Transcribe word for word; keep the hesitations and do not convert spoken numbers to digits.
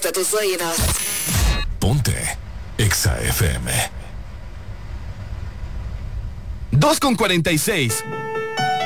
gusta tus oídos. Ponte Exa F M. dos con cuarenta y seis.